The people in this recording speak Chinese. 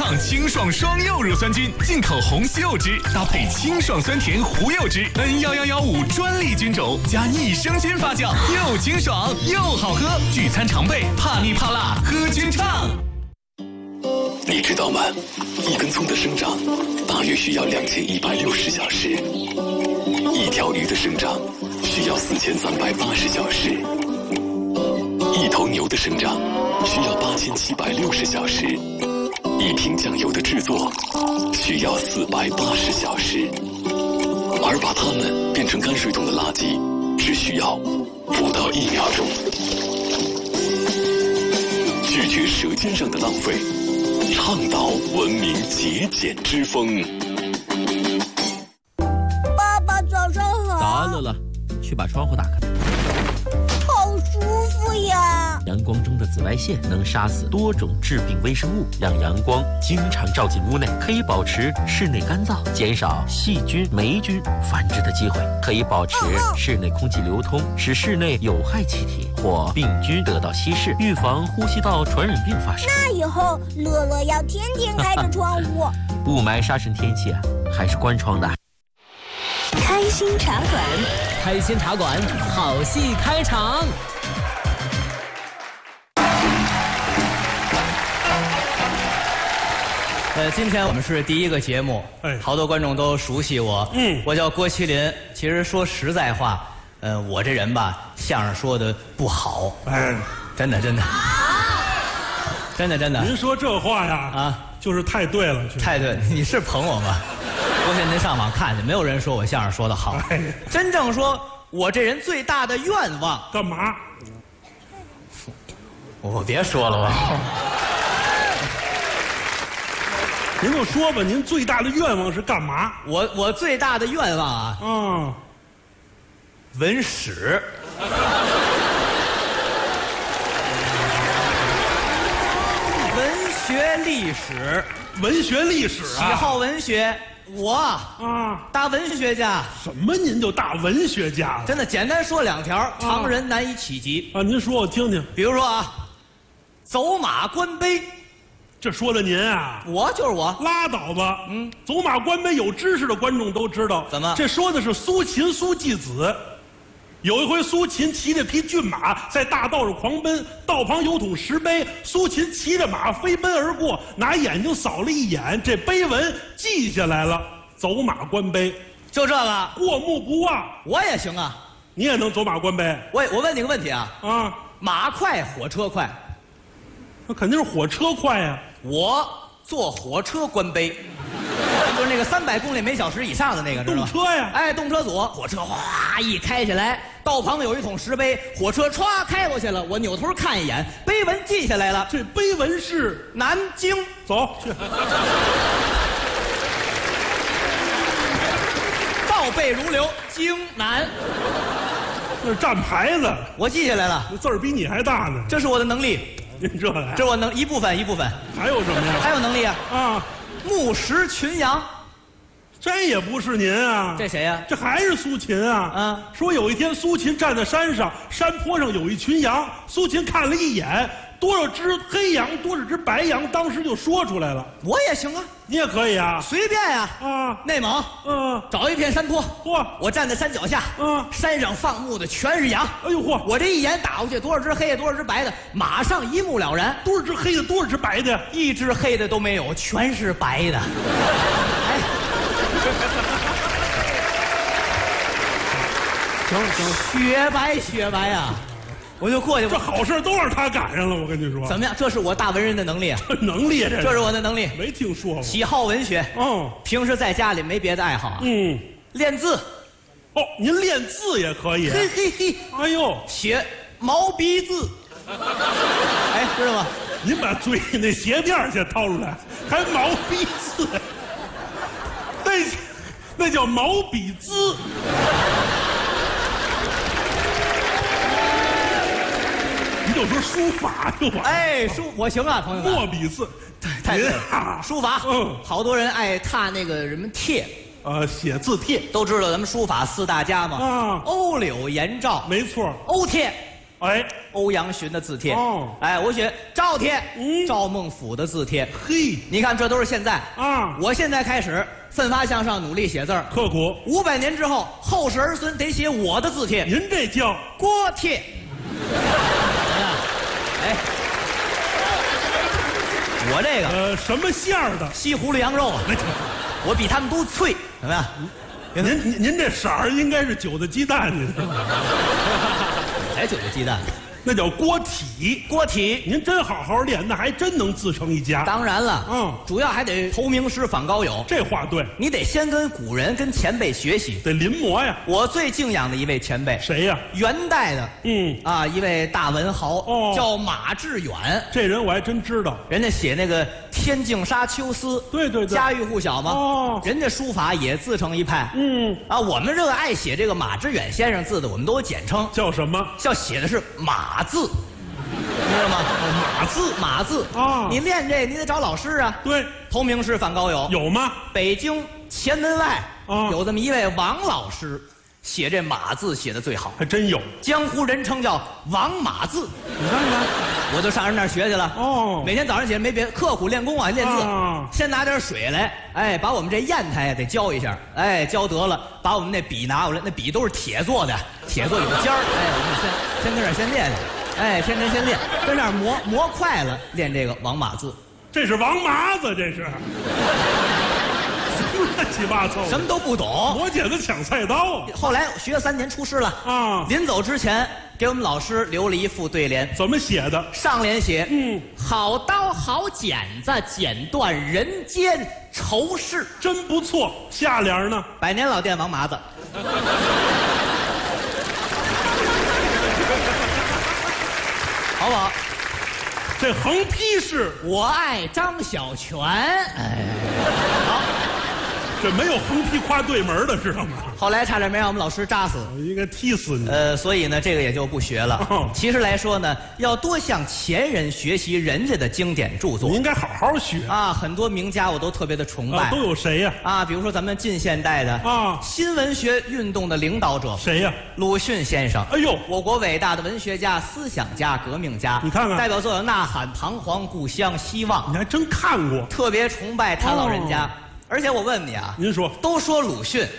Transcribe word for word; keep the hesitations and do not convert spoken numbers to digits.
畅清爽双柚乳酸菌，进口红西柚汁搭配清爽酸甜胡柚汁 ，N 一一一五专利菌种加益生菌发酵，又清爽又好喝，聚餐常备，怕腻怕辣喝菌畅。 你知道吗？一根葱的生长大约需要两千一百六十小时，一条鱼的生长需要四千三百八十小时，一头牛的生长需要八千七百六十小时，一瓶酱油的制作需要四百八十小时，而把它们变成泔水桶的垃圾只需要不到一秒钟。拒绝舌尖上的浪费，倡导文明节俭之风。 爸爸早上好。 早安，乐乐，去把窗户打开。 好舒服呀！ 阳光中的紫外线能杀死多种致病微生物，让阳光经常照进屋内，可以保持室内干燥，减少细菌、霉菌繁殖的机会，可以保持室内空气流通，使室内有害气体或病菌得到稀释，预防呼吸道传染病发生。 那以后乐乐要天天开着窗户。 雾霾沙尘天气啊，还是关窗的。 开心茶馆， 开心茶馆，好戏开场。呃，今天我们是第一个节目，哎，好多观众都熟悉我，嗯，我叫郭麒麟。其实说实在话，呃，我这人吧，相声说的不好，哎，真的真的，真的真的。 您说这话呀，啊，就是太对了， 太对了，你是捧我吗？昨天您上网看见，没有人说我相声说的好，哎，真正说我这人最大的愿望干嘛？ 我别说了吧。 您就说吧，您最大的愿望是干嘛？ 我我最大的愿望啊，嗯，文史，文学历史， 文学历史啊， 喜好文学，我啊，大文学家。 什么？您就大文学家了？ 真的，简单说两条，常人难以企及啊。您说我听听。 比如说啊，走马观碑。 这说的您啊， 我就是我， 拉倒吧。嗯，走马观碑有知识的观众都知道。 怎么？ 这说的是苏秦苏季子。有一回，苏秦骑着匹骏马在大道上狂奔，道旁有桶石碑，苏秦骑着马飞奔而过，拿眼睛扫了一眼，这碑文记下来了。走马观碑， 就这个过目不忘。 我也行啊， 你也能走马观碑？ 我我问你个问题啊，啊，马快火车快？ 那肯定是火车快呀。 我坐火车观碑，就是那个三百公里每小时以上的那个，知道吗？ 动车呀！ 哎，动车组，火车哗一开起来，道旁有一桶石碑，火车歘开过去了。我扭头看一眼，碑文记下来了。 这碑文是南京， 走去。 倒背如流，京南。 这是站牌子， 我记下来了。 这字儿比你还大呢。 这是我的能力。 您这来， 这是我能一部分一部分。 还有什么呀？ 还有能力啊！ 啊， 目识群羊， 这也不是您啊？ 这谁呀？ 这还是苏秦啊！啊，说有一天苏秦站在山上，山坡上有一群羊，苏秦看了一眼，多少只黑羊，多少只白羊，当时就说出来了。 我也行啊， 你也可以啊， 随便呀！啊，内蒙，嗯，找一片山坡，嚯，我站在山脚下，嗯，山上放牧的全是羊。哎呦嚯，我这一眼打过去，多少只黑的，多少只白的，马上一目了然。 多少只黑的，多少只白的， 一只黑的都没有，全是白的。哎， 行行， 雪白雪白啊！我就过去， 这好事都让他赶上了。我跟你说， 怎么样？这是我大文人的能力啊！ 能力，这这是我的能力。 没听说过。 喜好文学，哦，平时在家里没别的爱好啊。嗯，练字。 哦，您练字也可以。 嘿嘿嘿， 哎呦， 写毛笔字。哎，知道吗？ 您把嘴里那鞋垫先掏出来，还毛笔字，那那叫毛笔字。你就说书法就完。 哎，书我行啊，朋友们。 墨笔字， 太对了。书法，嗯，好多人爱踏那个什么帖， 呃，写字帖， 都知道咱们书法四大家嘛。啊，欧柳颜赵， 没错。 欧帖， 哎， 欧阳询的字帖。 哦， 哎，我写赵帖， 嗯， 赵孟俯的字帖。 嘿， 你看，这都是现在啊。 我现在开始奋发向上，努力写字儿， 刻苦。 五百年之后，后世儿孙得写我的字帖。 您这叫锅贴。哎，我这个呃什么馅儿的？ 西葫芦羊肉啊，我比他们都脆，怎么样？ 您您您这色儿应该是韭菜鸡蛋，您才韭菜鸡蛋， 那叫锅体。 锅体， 您真好好练，那还真能自成一家。 当然了， 嗯， 主要还得投名师访高友。 这话对， 你得先跟古人、跟前辈学习， 得临摹呀。 我最敬仰的一位前辈， 谁呀？ 元代的， 嗯啊，一位大文豪， 哦， 叫马致远。 这人我还真知道， 人家写那个《天净沙·秋思》， 对对对， 家喻户晓嘛。 哦， 人家书法也自成一派。 嗯， 啊，我们这个爱写这个马致远先生字的，我们都有简称， 叫什么？ 叫写的是马字。你知道吗？马字，马字啊！ 你练这，你得找老师啊。 对， 投名师访高友有吗？ 北京前门外啊， 有这么一位王老师，写这马字写的最好， 还真有， 江湖人称叫王马字。 你看看， 我就上人那儿学去了。 哦， 每天早上起来没别刻苦练功啊，练字， 啊、 先拿点水来，哎，把我们这砚台得浇一下，哎，浇得了，把我们那笔拿过来，那笔都是铁做的，铁做有尖儿，哎，我们先先跟这儿先练练。哎，天天先练，跟那儿磨磨快了，练这个王马字。 这是王麻子，这是乱七八糟， 什么都不懂。 磨剪子抢菜刀。 后来学了三年出师了啊， 临走之前给我们老师留了一副对联， 怎么写的？ 上联写： 嗯， 好刀好剪子，剪断人间愁事， 真不错。下联呢？ 百年老店王麻子。好不好？ 这横批是我爱张小泉。哎，好， 这没有横批夸对门的，知道吗？ 后来差点没让我们老师扎死， 我应该踢死你。 呃，所以呢，这个也就不学了。 哦、 其实来说呢，要多向前人学习人家的经典著作。 你应该好好学啊！很多名家我都特别的崇拜。 啊、都有谁呀？ 啊，比如说咱们近现代的啊， 新文学运动的领导者谁呀？ 鲁迅先生。 哎呦， 我国伟大的文学家、思想家、革命家。 你看看， 代表作有《呐喊》《彷徨》《故乡》《希望》。 你还真看过？ 特别崇拜他老人家。 哦、 而且我问你啊， 您说， 都说鲁迅